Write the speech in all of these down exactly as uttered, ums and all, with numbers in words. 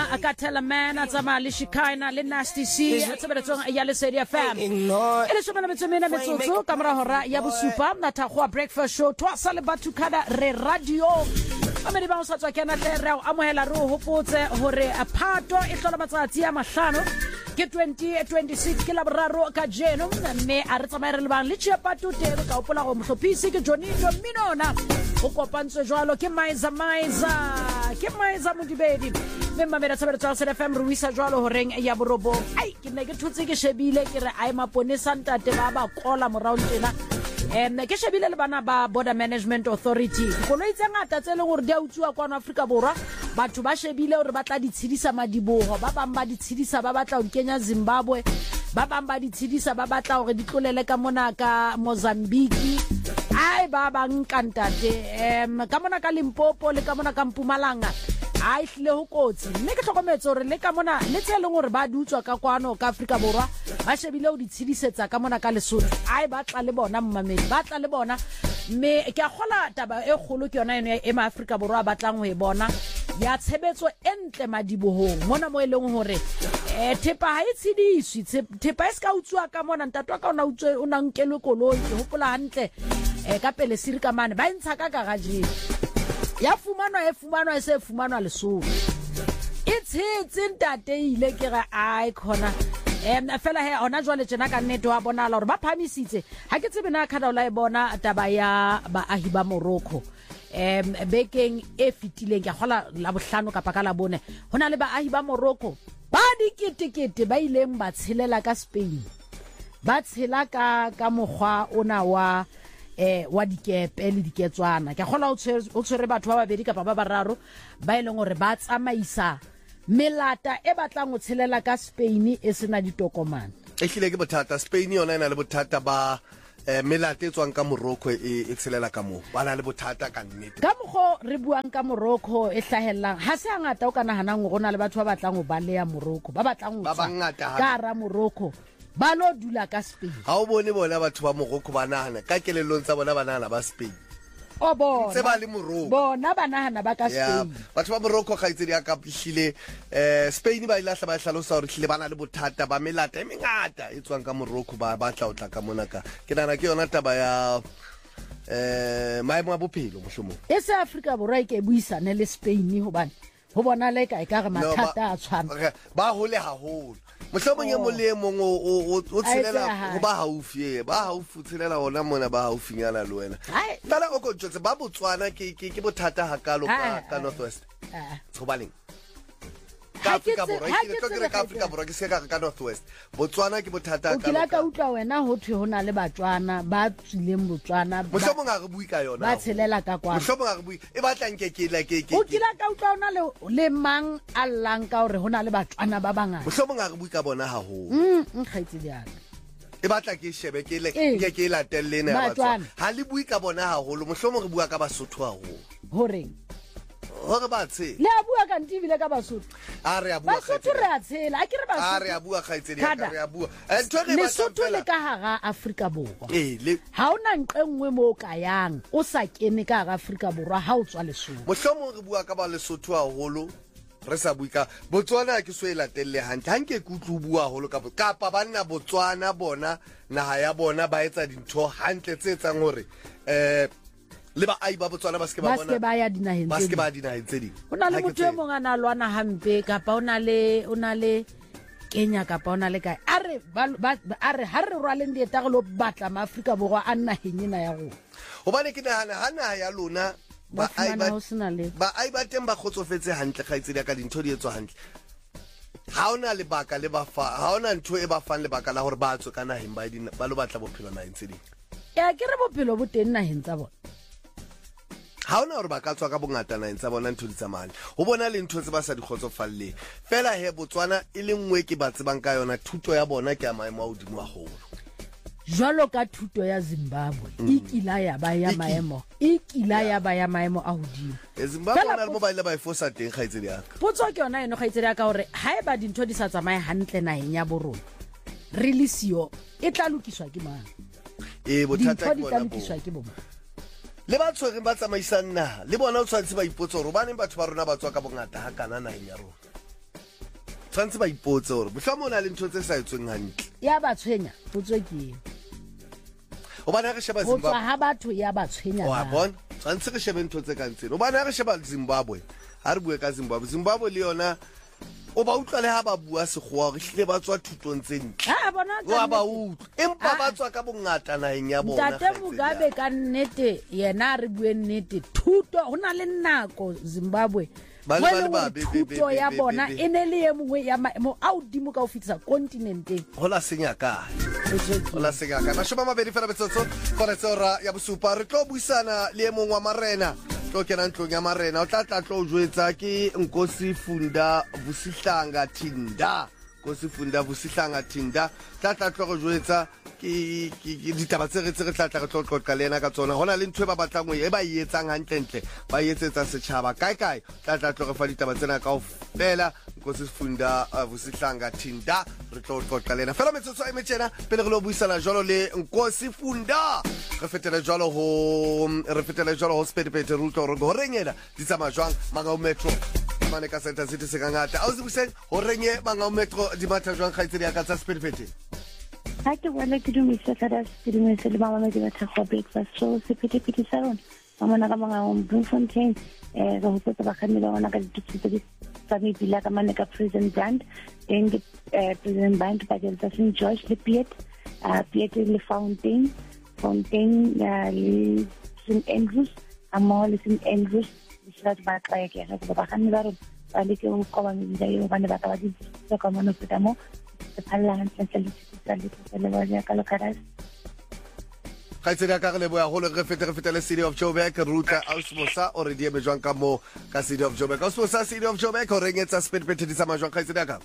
Akatela Man, Atzama Lishikaina, Linasty C, Atzabeton, Yalisady Fam. Elishman Mitzumina Mitsutu, Kamara Hora, Yabu Super, Natahua Breakfast Show, Twasalabatu Kada, Re Radio. Ameni ba sa tswa kena tere o amohela ro hopotse hore a phato e tlola matsatsi a mahlano ke twenty twenty-six ke la boraro ka jeno mme a re tsamaere le bang le tshepatu tebe ka opola go mhlophisi ke Jonito Minona go kopantse jwalo ke Maiza Maiza ke Maiza Modibedi mme mamela tsabelo tsa S F M ruisa jwalo horeng ya borobo ai ke ne ke thutse ke shebile ke re ai mapone santa te ba ba kola morao tena em ke shebile le bana ba Border Management Authority go lo itse ngata tse le gore di a utswa kwa Afrika Borwa batho ba shebile gore ba tla ditshidisa madibogo ba bang ba ditshidisa ba batla go kenya Zimbabwe ba bang ba ditshidisa ba batla gore di tlolele ka mona ka Mozambique ai ba bang kantate em ka mona ka Limpopo le ka mona ka Mpumalanga ai hle ho kotsi mme ke tlhokometse gore le ka mona le tseleng gore ba dutswa ka kwano ka Afrika Borwa ba shebile o ditshidisetsa ka mona ka Lesotho ai ba tla le bona mmamedi ba tla le bona mme ke a gola taba e kgolo ke yona eno e ma Afrika Borwa ba tlang ho e bona ya tshebetso entle madibohong mona mo eleng hore eh thepa ha itshidiswi thepa e ska utswa ka mona ntatwa ka ona utswe o nang kelwe koloi ke hopola hantle eh ka pele siri ka mane ba ntsha ka garage ya fumanwa e fumanwa e se fumanwa Lesotho itse ntate ile ke ga ai khona em fela he ona jwale tsena ka nnete wa bona la hore ba phamisitse ha ke tsebe na khada ola e bona taba ya baahi ba Morocco em bekeng e fitileng ke gola la bohlano ka pakala bone hona le baahi ba Morocco ba diketekete ba ileng ba tshelela ka Spain ba tshela ka ka mogwa ona wa eh wa dikepe le diketswana ke gola o tshwere batho ba babedi ka ba bararo ba ileng gore ba tsamaisa melata e batlang o tshelela ka Spain e sena ditokomane e hlile ke bothata Spain yona ena le bothata ba melata e tswang ka Morocco e tshelela ka mo ba na le bothata ka nnete ka mogo re buang ka Morocco e hlahellang ha se ngata o kana hanang go na le batho ba batlang go baleya Morocco ba batlang go ka ra Morocco ba lo dula ka Spain ha o bone bona batho ba Morocco ba nahana ka kelelong tsa bona ba nahana ba Spain o bona se ba le Morocco bona ba nahana ba ka Spain batho ba Morocco ga itse di aka hlile eh Spain ba ilahla ba hlalosa hore hlile bana le bothata ba melata e mengata e tswang ka Morocco ba ba tla o tla ka mona ka ke nana ke yona taba ya eh maemo a bophelo mohlomong e se Afrika Borwa ke buisane le Spain hobane ho bona le ka e ka re mathata a tshwana ba hole haholo mohlomong e mo le mong o tshelela go ba haufi ba haufi tshelela ona mona ba haufinyana le wena fela o go tshotse ba Botswana ke ke bothata hakalo ka ka Northwest tshobaleng ka Afrika Borwa ke tlo ke ka Afrika Borwa ke se ka ka Northwest Botswana ke bothata ka o kila ka utlwa wena ho thwe hona le Batswana ba tsileng Botswana mohlomong a re bui ka yona ba tshelela ka kwa mohlomong a re bui e batlang ke ke la ke ke o kila ka utlwa ona le le mang allang ka hore hona le Batswana ba bangata mohlomong a re bui ka bona ha ho mm kgaitse diana e batla ke shebe ke le ke ke la telle ne ya Batswana ha le bui ka bona ha holo mohlomong re bua ka Basotho ha ho horeng hore ba tse le a bua ka ntibile ka Basotho a re a bua Basotho re a tshela a ke re Basotho a re a bua kgaitsedi a re a bua ntho re ba Lesotho le ka hara Afrika Borwa eh le ha ona nqengwe mo ka yang o sa kene ka hara Afrika Borwa ha o tswa Lesotho mohlomong re bua ka ba Lesotho haholo re sa bui ka Botswana ke so e latelle hantle hanke ke utlu bua haholo ka kapa banna Botswana bona naha ya bona ba etsa dintho hantle tse etsang hore eh le ba ai ba Botswana ba se ke ba bona ba se ba ya dinaheng ba se ke ba dinaheng tse ding ona le motho e mong ana lwana hampe kapa ona le ona le Kenya kapa ona le kae are are ha re rwaleng dieta go lo batla ma Afrika Borwa a naheng ena ya go hobane ke nahana hana ya lona ba ai ba ba ai ba teng ba khotsofetse hantle kgaitsedi ka dintho di etswa hantle ha ona le baka le ba fa ha ona ntho e ba fang le baka la hore ba tswe ka naheng ba di ba lo batla bophelo naheng tse ding ya ke re bophelo bo teng naheng tsa bona ha ona hore ba ka tswa ka bongata naheng tsa bona ntho di tsamaya ho bona le ntho tse ba sa di khotsofalle fela he Botswana e le nngwe ke ba tsebang ka yona thuto ya bona ke a maemo a hodimo haholo jwalo ka thuto ya Zimbabwe mm. ikila ya ba ya maemo ikila ya ba ya maemo a hodimo Zimbabwe na le mobile ba ifosa teng kgaitsedi aka potso ke yona eno kgaitsedi aka hore ha e ba dintho di sa tsamaye hantle naheng ya borona release e tla lokiswa ke mang e bothata ke bona bo le ba tshwere ba tsamaisana le bona o tshwantse ba ipotsa hore ba neng batho ba rona ba tswa ka bongata ha kana naheng ya rona tshwantse ba ipotse gore mohlomong o na le ntho tse sa etsweng hantle ya ba tshwenya botswe ke obana re sheba Zimbabwe ha batho ya ba tshwenya wa bona tshwantse re shebe ntho tse ka ntseng obana re sheba Zimbabwe ha re bue ka Zimbabwe Zimbabwe le yona o ba utlwa le ha ba bua segwa re hlile ba tswa thutong tse ntle ha bona wa ba utlwa empa ba tswa ka bongata naheng ya bona Ntate Mugabe ka nnete yena re bue nnete thuto hona le nako Zimbabwe thuto ya bona e ne le ye mongwe ya maemo a udimo ka o fitisa kontinenteng hola senya ka hola senya ka mashoma mabedi fela betsotso kore tsora ya bosupa re tlo buisana le ye mongwe wa marena tlo kena ntlong ya marena o tla tla tlo jwetsa ke Nkosi Funda Vusihlanga Thinda Nkosi Funda Vusihlanga Thinda tla tla tlo go jwetsa ke ditaba tse re tse re tla tla re tlo qoqa le ena ka tsona hona le ntwe ba batlang e ba yetsang hantlentle ba yetsetsa setšhaba kae kae tla tla tlo re fa ditaba tsena ka ofela Nkosi Funda Vusihlanga Thinda re tlo qoqa le ena fela metsotso e metjena pele re lo buisana jalo le Nkosi Funda re fetela jalo ho re fetela jalo ho Spedipete ruto re go rengela di tsama jwang manga o metro mane ka Center City se ka ngata a o sebuseng ho renye manga o metro di matha jwang khaitsedi ya ka tsa Spedipete ha ke wala ke dumisa ka da Spedipete le mama me di batla go breakfast so Spedipete sa rona mama na ka manga o Bloemfontein eh go hotse ba khanne ba bona ka dithuto di tsami dila ka mane ka Prison Brand en di Prison Brand ba ke tsa Saint George le Piet a Piet le Fountain Fountain le Saint Andrews amo le Saint Andrews di ba tla ke ga ba khanne ba re ba le ke go koba me di yo ba ne ba ka ba di tsa ka mona se tamo se phalla hantle le le ba ya ka lo karas khaitsedi ka re le boya hole re fete re fetele City of Joburg ruta Ausmosa o re die me jwang ka mo ka City of Joburg Ausmosa City of Joburg o rengetsa Spedipete di tsama jwang khaitsedi ka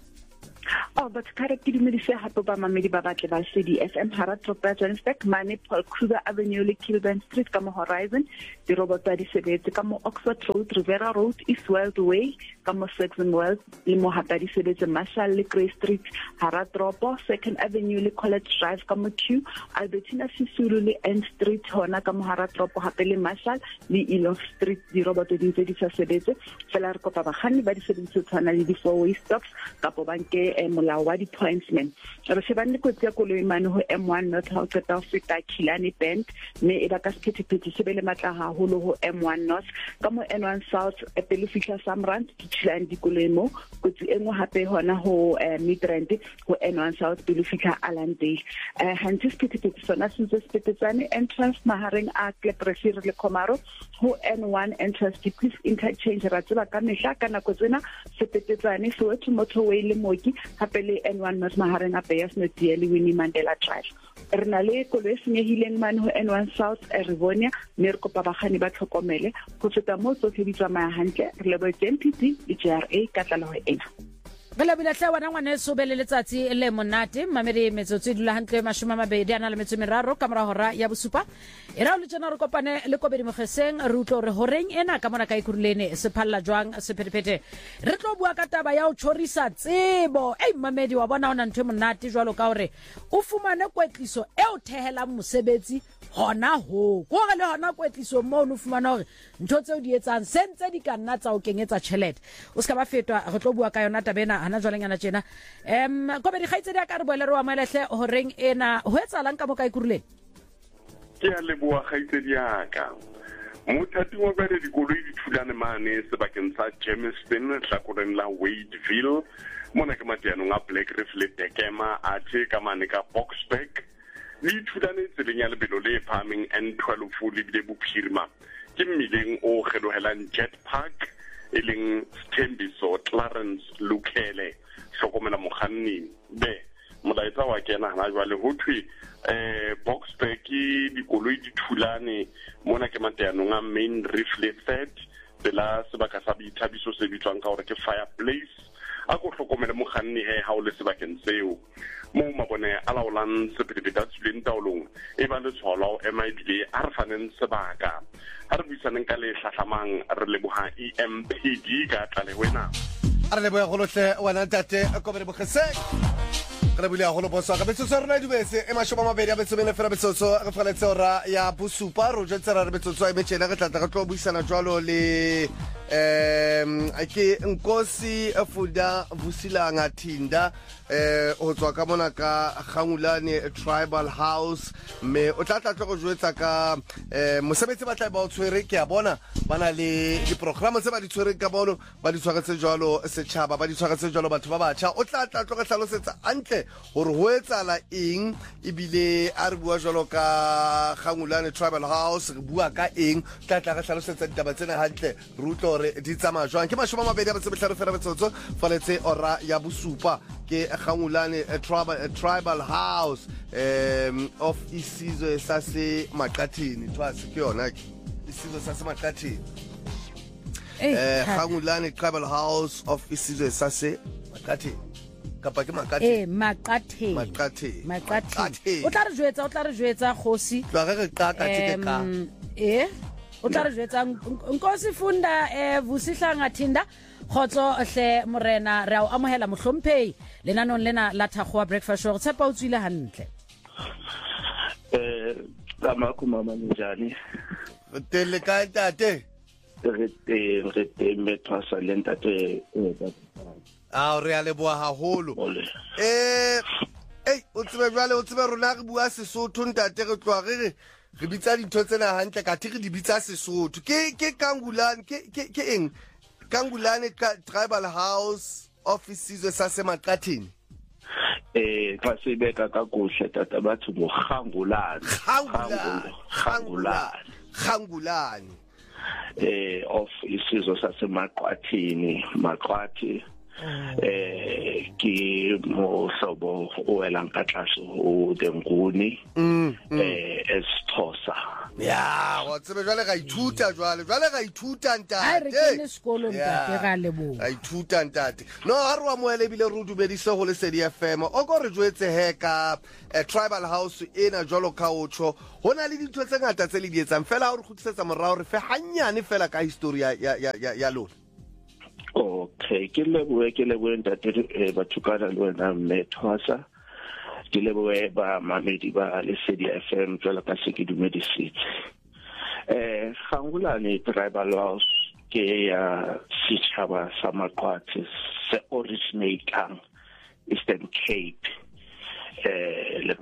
Oh, but correct di medise hape ba mamedi ba batle ba C D F M Haratop Johannesburg mane Paul Kruger Avenue le Kilburn Street ka mo Horizon di robota di sebetse ka mo Oxford Road Rivera Road Eastwell Way ka mo Saxon Wells le mo hata di sebetse Marshall le Grey Street Haratop Second Avenue le College Drive ka mo Q Albertina Sisulu le N Street hona ka mo Haratop hape le Marshall le Elof Street di robota di ntse di sa sebetse fela re kopa ba khanni ba di sebetse tsana le di four way stops ka po banke molao wa di-pointsman re shebane le kotsi ya koloi mane ho M one North ha o qeta ho feta Khilani Bend mme e ba ka sephethephethe se bele matla haholo ho M one North ka mo N one South e pele fihla Samrand di Khilani dikoloi mo kotsi engwe hape hona ho Midrand ho N one South pele fihla Alandale eh hantse sephethephethe sona se ntse sepetetsane entrance mahareng a Kleprefir le Komaro ho N one entrance di please interchange ra tseba ka mehla ka nako tsena sepetetsane so to motorway le moki hape le N one North mahareng a Beyers Nadia le Winnie Mandela Drive re na le koloi senyehileng mane ho N one South Rivonia mme re kopa bagani ba tlhokomele go feta mo tsotlhe di tsamaya hantle re lebo M P T le J R A ka tlala ho ena Bela bila tla wana ngwane so bele letsatsi le monate mamedi metsotso dula hantle mashoma mabedi ana le metso meraro ka mora hora ya bosupa era o le tsena re kopane le kobedi mogeseng re utlo re horeng ena ka mona ka ikurulene se phalla jwang se phethephethe re tlo bua ka taba ya o tshorisa tsebo ei mamedi wa bona ona ntwe monate jwalo ka hore o fumane kwetliso e o thehelang mosebetsi hona ho go ga le hona kwetliso mo o fumana hore ntho tseo di etsang sentse di ka nna tsa o kenyetsa tšhelete o ska ba fetwa re tlo bua ka yona tabena hana jwaleng ana tjena em kobe di khaitsedi ka re boele re wa maelehle horeng ena ho etsalang ka mo ka ikuruleng ke a leboa khaitsedi ya ka mothati wa bere dikoloi di thulane mane sebakeng sa Germiston hlakoreng la Wadeville mona ke matiano nga Black Reef le Tekema a tse ka mane ka Boksburg le thulane tseleng ya lebelo le phaming N twelve le bile bophirima ke mmileng o kgelohelang Jet Park eleng Sthembiso Clarence Lukele hlokomela mokganni be molaetsa wa kena hana jwale ho thwe eh Boksburg dikoloi di thulane mona ke mateano nga Main Reef le Third bela sebaka sa boithabiso se bitswang ka hore ke Fireplace a go hlokomela mokganni he ha o le sebakeng seo mo mabone a laolang sephethephethe a tsuleng taolong e ba le tshwalo ema ebile a re faneng sebaka a re buisaneng ka le hlahlamang re leboha E M P D ka tlale wena a re leboha go lotle wena tate a kobere bogeseng re bule go lo bosa ka betso rena di bese e mashoma mabedi a betso bene fela betso re faletse ora ya bosupa ro jetsa re betso e metšhela re tla tla go tlo buisana jwalo le um ke Nkosi Fuda Vusilanga Thinda eh o tswa ka mona ka Gangulane Tribal House me o tla tla go jwetsa ka eh mosebetsi ba tla ba o tshwere ke a bona bana le di programo tse ba di tshwere ka bono ba di tshwaretse jwalo setšhaba ba di tshwaretse jwalo batho ba batjha o tla tla go tlhalosetsa antle gore ho etsala eng ebile a re bua jwalo ka Gangulane Tribal House re bua ka eng tla tla go tlhalosetsa ditaba tsena hantle re utlo re di tsamaya jwang ke mashoma mabedi a ba tsebetlha re fera betsotso faletse ora ya bosupa ke Gangulane Tribal Tribal House um of Isizwe sase Maqathini twase ke yona Isizwe sase Maqathini eh Gangulane Tribal House of Isizwe sase Maqathini kapa ke Maqathini eh Maqathini Maqathini Maqathini o tla re jwetsa o tla re jwetsa khosi tla re re qaka ke ka eh o tla re jwetsa Nkosi Funda eh Vusihlanga Thinda khotso hle morena re a o amohela mohlomphei lenanong lena la Thakgoa Breakfast Show tshepa o tswile hantle eh tama ku mama njani tele ka tate re te re te metwa salenta te a re a leboa haholo eh ei o tsebe jwale o tsebe rona re bua Sesotho ntate re tloa re re bitsa dintho tsena hantle ka thi re di bitsa Sesotho ke ke Gangulane ke ke ke eng Gangulane Tribal House offices sase Maqathini eh xa sibeka kakuhle tata bathi ngoGangulane Gangulane Gangulane eh of isizwe sase Maqathini Maqathi eh ke mo hlobo o elang ka tlase o denguni eh esithosa ya wa tsebe jwale ga ithuta jwale jwale ga ithuta ntate a re ke le sekolo ntate ga lebo ga ithuta ntate no ha re wa moele bile re dumedise go le Sedi F M o go re jwetse he ka Tribal House ena jwalo ka otsho hona le dintho tse ngata tse le di etsang fela o re khutsetsa morao re fe hanyane fela ka history ya ya ya lona. Okay, ke leboe ke leboe ntate batho ka le wena Methwasa ke leboe ba mamedi ba le Sedi F M jwalo ka se ke dumedisitse eh Gangulane Tribal House ke ya setšhaba sa Maqathi se originating Eastern Cape eh le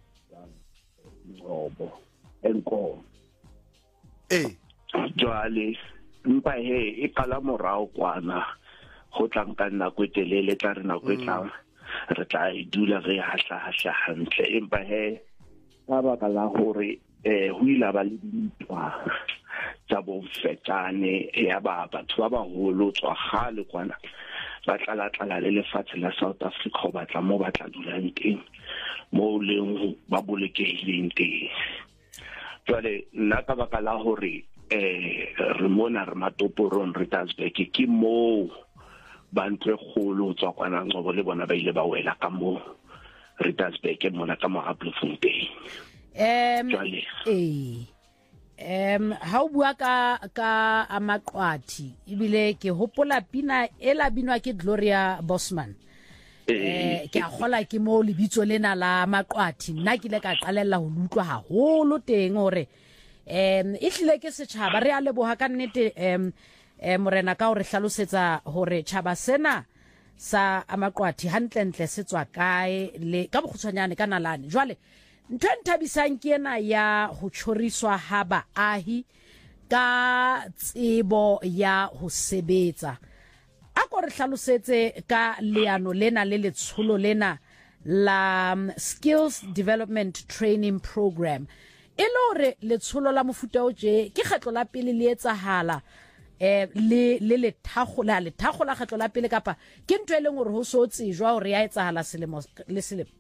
ngobo enko eh jwale mpa he e kala morao kwana go tlanka nna go telele tla rena go tlang re tla e dula re hatla hatla hantle empa he ba ba kala hore eh ho ila ba le dintwa tsa bo fetane ya ba batho ba baholo tswa gale kwana ba tla tla le lefatshe la South Africa ba tla mo ba tla dulang teng mo leng ba bolekehileng teng jwale nna ka baka la hore eh re mona re matoporong re Tasbeck ke mo bantle kholo tswa kwana ngobo le bona ba ile ba wela ka mo re Tasbeck mona ka mo Applefontein em eh em ha o bua ka ka Amaqwathi ibile ke hopola pina ela binwa ke Gloria Bosman eh ke a gola ke mo lebitso lena la Amaqwathi nna ke le ka qalella ho lutlwa haholo teng hore em e hlile ke setšhaba re a leboha ka nnete em morena ka hore hlalosetsa hore tšhaba sena sa Amaqwathi hantlentle se tswa kae le ka bokgutshwanyane ka nalane jwale ntho e nthabisang ke ena ya ho tšhoriswa ha baahi ka tsebo ya ho sebetsa a ko re hlalosetse ka leano lena le letsholo lena la Skills Development Training Program e lore letsholo la mofuta o je ke kgetlo la pele le etsahala eh le le le thagola le thagola kgetlo la pele kapa ke ntwe e leng hore ho so tsejwa hore ya etsahala selemo le selemo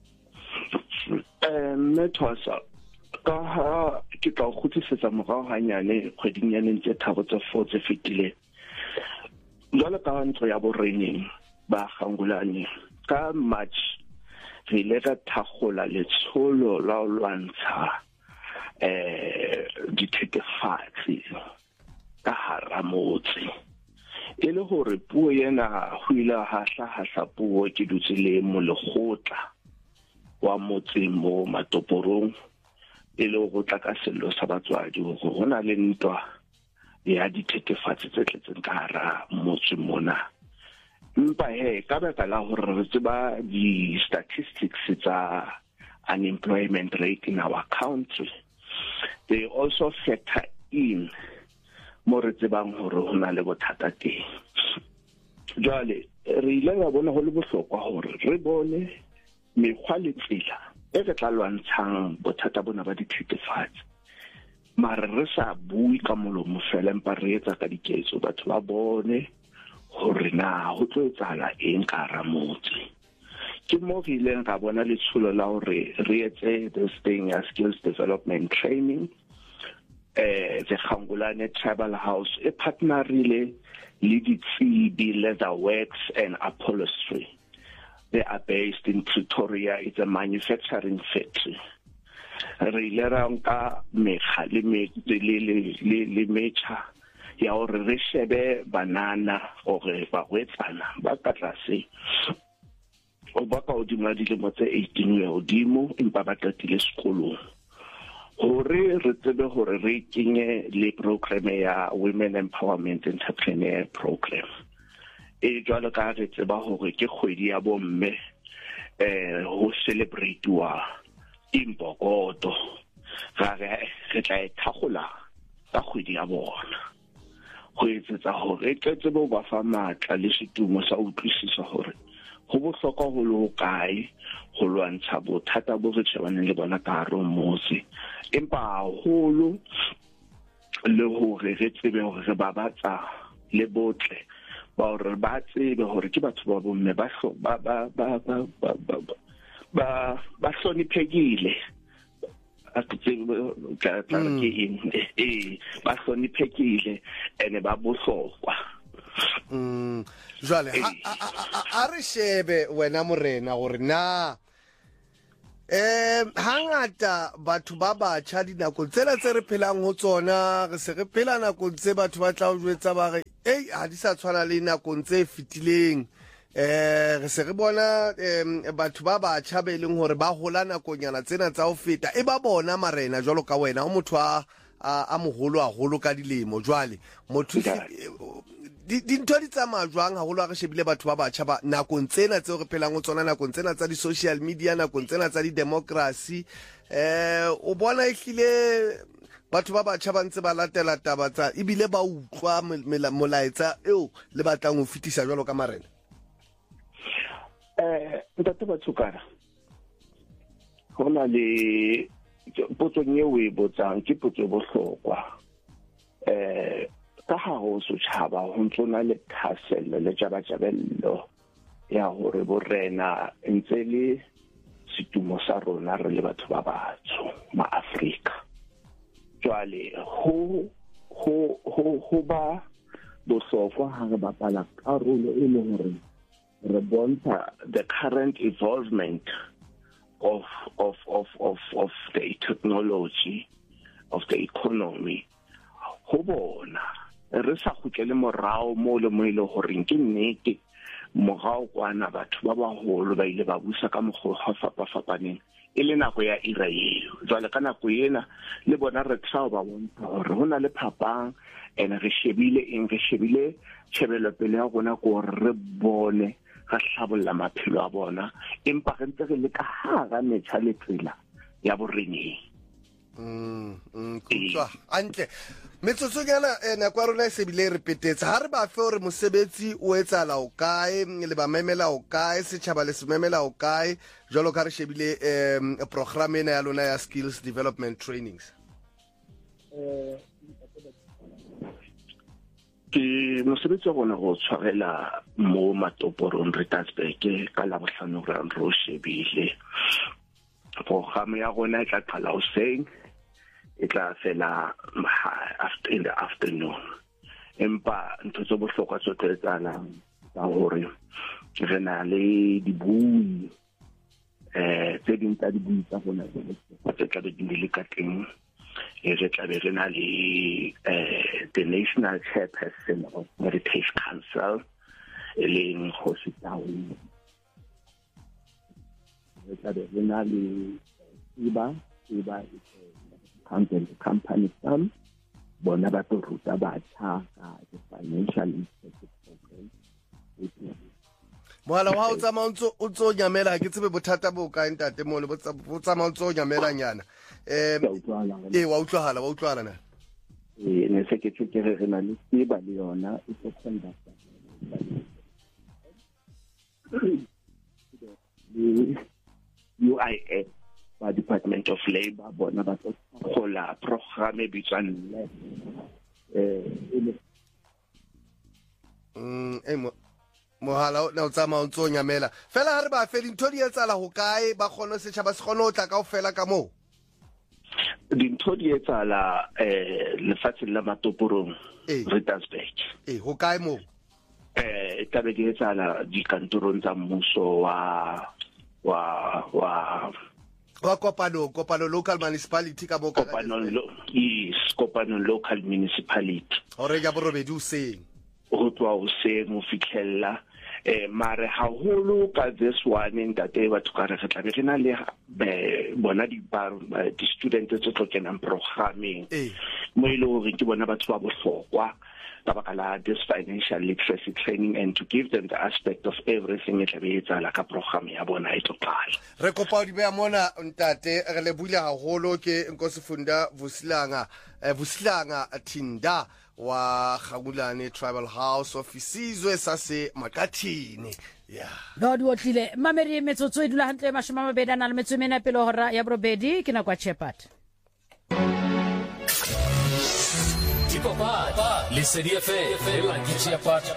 eh Methwasa ka ha ke tla go khutsetsa morao hanyane kgweding ya neng tse thabo tse four tse fetile jwale ka ntlo ya boreneng ba Gangulane ka March re ile ka thagola letsholo la lwantsha eh dithethefatsi ka hara motse e le hore puo yena ho ile ha hla hla puo ke dutse le mo legotla wa motse mo Matoporong e le go tla ka sello sa batswadi go gona le ntwa ya dithethefatsi tse tletseng ka hara motse mona. Mpa he ka baka la hore re tseba di statistics tsa unemployment rate in our country, they also factor in mo re tsebang hore ho na le bothata teng. Jwale re ile ra bona ho le bohlokwa hore re bone mekgwa le tsela e re tla lwantshang bothata bona ba dithethefatsi. Mara re sa bui ka molomo fela, empa re etsa ka diketso, batho ba bone hore na ho tlo etsahala eng ka hara motse. Ke mo re ileng ra bona letsholo la hore re etse this thing as skills development training. Eh, the Khangulane Tribal House e partnerile le ditsebi Leather Works and Upholstery. They are based in Pretoria. It's a manufacturing factory. Re ile ra nka mekga le le le metjha ya hore re shebe banana gore ba wetsana ba ka tlase o ba ka odima dilemo tse eighteen ya odimo empa ba qetile sekolong, hore re tsebe hore re kenye le program ya Women Empowerment Entrepreneur Program. E jwalo ka re tseba hore ke kgwedi ya bomme eh ho celebrate-wa imbokodo ga re tla ethagola ka kgwedi ya bona go etsetsa hore ke tsebo ba fa matla le setumo sa utlwisisa hore go bohlokwa go lo kae go lwantsha bothata bo re tshwaneng le bona ka ro mose, empa holo le hore re tsebe hore re babatsa le botle ba hore ba tsebe hore ke batho ba bomme ba ba ba ba ba ba ba ba hloniphekile a tsebe ka tla ke eng eh ba hloniphekile ene ba bohlokwa. Mm jwale a re shebe wena morena gore na eh hangata batho ba batjha dinako tsela tse re phelang ho tsona re se re phela nako tse batho ba tla o jwetsa ba re ei ha di sa tshwana le nako tse fitileng. Eh re se re bona batho ba batjha be leng hore ba hola nakonyana tsena tsa ho feta e ba bona marena jwalo ka wena o motho a a moholo a holo ka dilemo. Jwale motho di ntho di tsamaya jwang haholo a re shebile batho ba batjha ba nakong tsena tseo re phelang ho tsona, nakong tsena tsa di social media, nakong tsena tsa di democracy, eh o bona ehlile batho ba batjha ba ntse ba latela taba tsa ebile ba utlwa molaetsa eo le batlang ho fitisa jwalo ka marena. Eh ntate ba tsukara hona le potso nyeo e botsang ke potso bohlokwa. Eh ka ha ho setjhaba ho ntsona le thaselo le jabajallo ya hore borena ntse le setumo sa rona re le batho ba batsho ma Afrika. Jwale ho ho ho ba bohlokwa ha re bapala karolo e le hore re bontsha the current involvement of of of of of the technology, of the economy ho bona re sa khutlele morao mo le mo ile hore ke nnete morao kwana batho ba baholo ba ile ba busa ka mogolo ha fapa fapaneng e le nako ya Israel. Jwale ka nako ena le bona re tsa ba bontsha hore hona le phapang ene re shebile eng re shebile tshebelo pele ya rona go re bone ga hlabolla maphelo a bona empa re ntse re le ka hara metjha le tsela ya boreneng. Mm mm kutswa antle metsotso nyana ena kwa rona se bile repetetsa ha re ba fe hore mosebetsi o etsala o kae le ba memela o kae setjhaba le se memela o kae jalo ka re shebile em program ena ya lona ya skills development trainings. eh ke mosebetsi wa rona go tshwarela mo Matoporong Riversburg ka la bohlano re ro shebile program ya rona e tla qala hoseng e tla fela after in the afternoon. Empa ntho tse bohlokwa tse tletsalang tsa hore re na le dibui eh tse ding tsa dibui tsa rona tse tla be di le ka teng e re tla be re na le eh the National Chairperson of Heritage Council eleng hospital re tla be re na le iba iba company company firm bona ba tlo ruta batjha ka the financial literacy program. Mohala wa o tsama o tso nyamela ke tsebe bothata bo ka ntate mo le bo tsama o tso nyamela nyana em e wa utlwahala wa utlwahala na e ne se ke ke re na le se ba le yona e tlo conduct U I F ba Department of Labor bona ba tlo gola program e bitswang eh mm e mo mohala na o tsama o ntso nyamela fela ha re ba fe dintho di etsala ho kae ba kgone setjhaba se kgone ho tla ka ofela ka moo dintho di etsala eh lefatsheng la Matoporong Riversburg eh ho kae moo eh tabe di etsala dikantorong tsa mmuso wa wa wa wa Kopano Kopano local municipality ka mo Kopano is Kopano local municipality hore ya borobedi o seng ho tswa o seng o fitlhella eh mare haholo ka this one ntate batho ka re re tla be re na le bona di bar di students tse tlo kenang programming mo ile hore ke bona batho ba bohlokwa ka baka la this financial literacy training and to give them the aspect of everything e tla be etsala ka program ya bona e tokala re kopa di be mona ntate re le bula haholo ke Nkosifunda Vusilanga Vusilanga Thinda wa Khagulane Tribal House office sase Makathini yeah Lord wotlile mameri metsotso e dula hantle mashoma mabedi na le metso mena pele hora ya brobedi ke na kwa Shepherd Tipapa le serie fe la kitchen part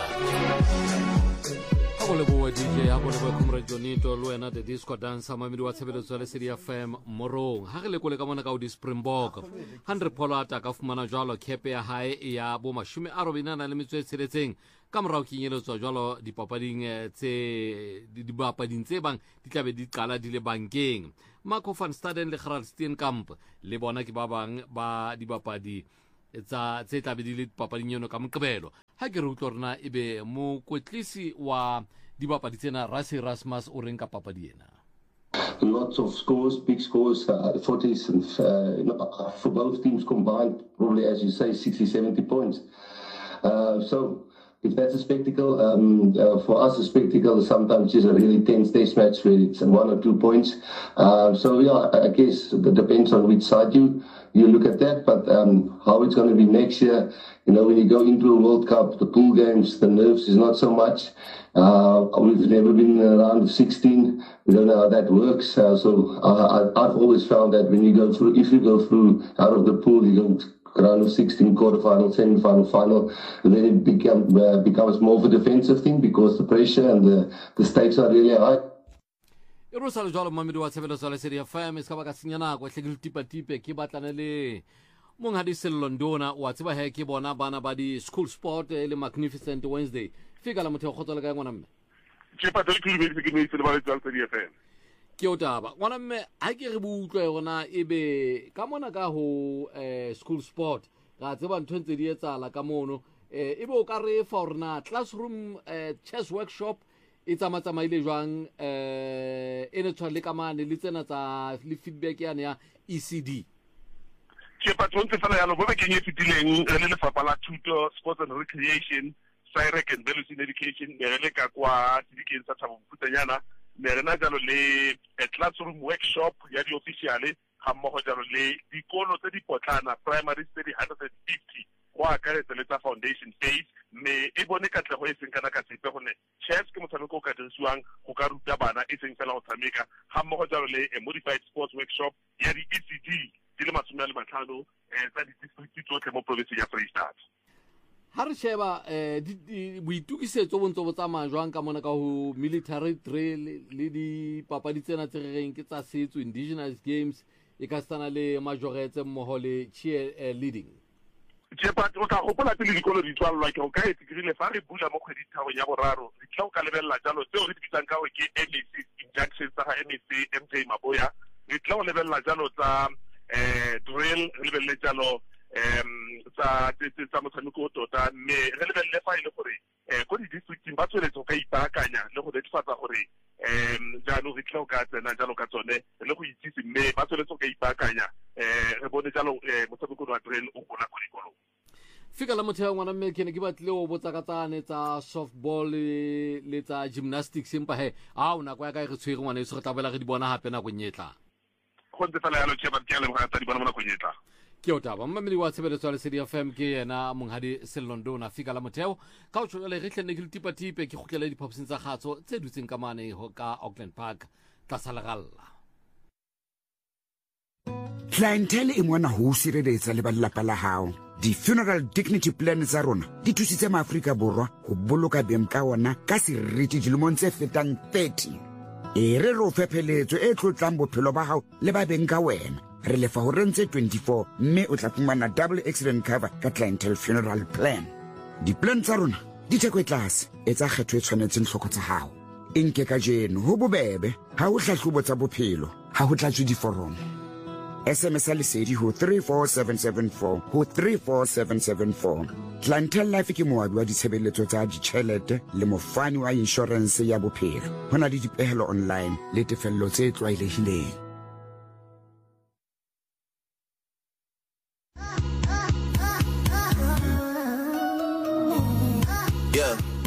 go le bo D J ha go le bo Comrade Jonito le wena the disco dancer mamedi wa tshebeletso le serie F M morong ha re le kole ka mona ka o di Springbok hundred polata ka fumana jwalo kepe ya hae ya bo mashome a robina na le metso e tsheletseng ka morao kinyeletso jwalo dipapading tse di bapading tse bang di tlabe di qala di le bankeng Marco van Staden le Gerard Steenkamp le bona ke ba bang ba dibapadi tsa tse tlabe di le papading eno ka Moqebelo ha ke re utlwa rena ebe mo kwetlisi wa dibapadi tsena Rasi Rasmus o reng ka papadi ena lots of scores, big scores, uh, forties and uh, for both teams combined probably as you say sixty seventy points uh, so if that's a spectacle, um, uh, for us a spectacle sometimes is a really tense test match where it's one or two points. Uh, so yeah, I guess it depends on which side you you look at that. But um, how it's going to be next year, you know, when you go into a World Cup, the pool games, the nerves is not so much. Uh, we've never been around sixteen. We don't know how that works. Uh, so uh, I, I've always found that when you go through, if you go through out of the pool, you go round of sixteen, quarterfinal, semi-final, final, then it become, uh, becomes more of a defensive thing because the pressure and the, the stakes are really high. E ro sa le jalo mamedi wa tshebeletso le serie F M se ka ba ka senya nako hle ke tipa tipe ke batlana le monghadi Sellondona wa tseba he ke bona bana ba di school sport le Magnificent Wednesday fika la motho khotso le ka ngwana mme ke pa tole ke le ke ne se le ba le tsala serie F M ke o taba ngwana mme ha ke re butlwe gona ebe ka mona ka ho eh school sport ga tseba ntho ntse di etsala ka mono eh ebe o ka re for na classroom eh chess workshop e tsamatsamaile jwang eh ene tshwale ka mane le tsena tsa le feedback yana ya E C D ke pa tsontse fela ya lo bo be ke nyefitileng re le lefapha la thuto sports and recreation Cyrek and Values in Education le le ka kwa dikeng tsa thabo putanyana le rena jalo le a classroom workshop ya di officiale ha mmogo jalo le dikolo tse di potlana primary study one hundred fifty kwa ka le tsa foundation phase me e bone ka tlego e seng kana ka sepe gone chess ke motshameko o ka dirisiwang go ka ruta bana e seng fela go tshameka ha mmogo jalo le a modified sports workshop ya di E C D di le masome a le matlhano tsa di district tsotlhe mo province ya Freestad ha re sheba eh boitukisetso bontso bo tsamaya jwang ka mona ka ho military drill le di papadi tsena tse re reng ke tsa setso indigenous games e ka tsana le majoretse mmoho le cheer leading je pa o ka gopola pele dikolo di tswalwa ke o ka etikrile fa re bula mo kgwedi tharo ya boraro re tla o ka lebella jalo tseo re ditsang ka o ke M A C injunction tsa M A C M J Maboya re tla o lebella jalo tsa eh drill re lebelle jalo em tsa tsa motshameko tota me re lebelle fa ile gore eh go di district ba tsweletse ka ipaakanya le go netefatsa gore em jalo re tla o ka tsena jalo ka tsone le go itsise me ba tsweletse ka ipaakanya eh re bone jalo motshameko wa drill o bona go fika la motheo ngwana mme ke ne ke batlile o botsa ka tsane tsa softball le tsa gymnastics empa he a o nako ya ka re tshwere ngwana se re tlabela re di bona hape na go nyetla go ntse fela yalo tsheba ke le ga tsa di bona bona go nyetla ke o taba mmamedi wa tshebeletso le Lesedi F M ke yena monghadi Sellondo na fika la motheo ka o tshole re tlhenne ke le tipa tipe ke khukela diphaposing tsa kgatso tse dutseng ka mane ho ka Auckland Park tla salegalla clientele e mona ho sireletsa le balelapa la hao. Di-funeral dignity plan tsa rona di thusitse maAfrika Borwa ho boloka beng ka ona ka seriti dilemong tse fetang thirty. E re ro fepheletso e tlotlang bophelo ba hao le ba beng ka wena. Re lefa ho rentse twenty-four mme o tla fumana double accident cover ka clientele funeral plan. Di-plan tsa rona di theko e tlase e tsa kgetho e tshwanetseng tlhoko tsa hao. Inke ka jeno ho bobebe ha o hlahlobo tsa bophelo ha ho tlatswe diforomo. S M S a Lesedi ho three four seven seven four ho three four seven seven four. Clientele Life ke moabi wa ditshebeletso tsa ditjhelete le mofani wa insurance ya bophelo. Hona le dipehelo online le tefello tse tlwaelehileng. Yeah.